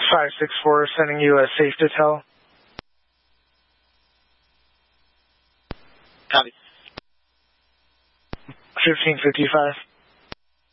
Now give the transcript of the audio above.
564 sending you a safe to tell. Copy. 1555.